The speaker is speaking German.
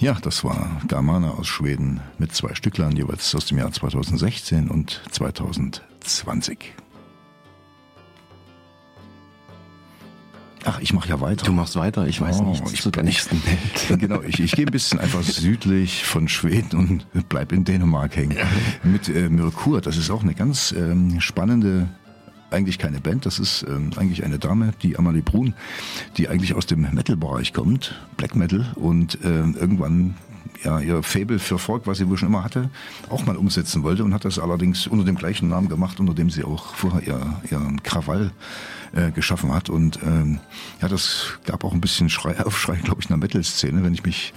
Ja, das war Gamana aus Schweden mit 2 Stücklern, jeweils aus dem Jahr 2016 und 2020. Ach, ich mache ja weiter. Du machst weiter, ich weiß nicht. Ich bin nächsten Band. Genau, ich gehe ein bisschen einfach südlich von Schweden und bleib in Dänemark hängen. Mit Merkur, das ist auch eine ganz spannende, eigentlich keine Band, das ist eigentlich eine Dame, die Amalie Brun, die eigentlich aus dem Metal-Bereich kommt, Black Metal, und irgendwann ja, ihr Faible für Folk, was sie wohl schon immer hatte, auch mal umsetzen wollte und hat das allerdings unter dem gleichen Namen gemacht, unter dem sie auch vorher ihren Krawall geschaffen hat. Und ja, das gab auch ein bisschen Aufschrei, glaube ich, in der Metal-Szene, wenn ich mich